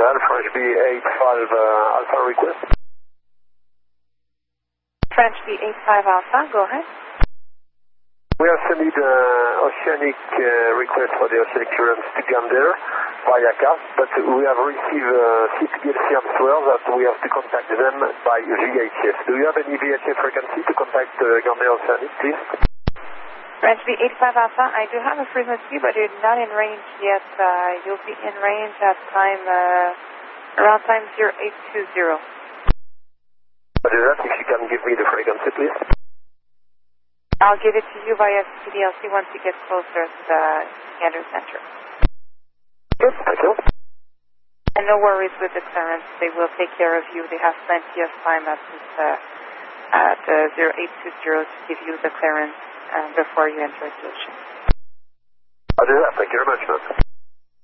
Montreal, French B85 Alpha request. French B85 Alpha, go ahead. We have sent oceanic request for the oceanic currents to Gander via CAS, but we have received CPLC answer that we have to contact them by VHF. Do you have any VHF frequency to contact Gander Oceanic, please? French B85 Alpha, I do have a frequency, but you're not in range yet. You'll be in range at time, around time 0820. What is that? If you can give me the frequency, please. I'll give it to you via CDLC once you get closer to the Gander Center. Good, thank you. And no worries with the clearance. They will take care of you. They have plenty of time at 0820 to give you the clearance before you enter the ocean. I'll do that. Thank you very much, man.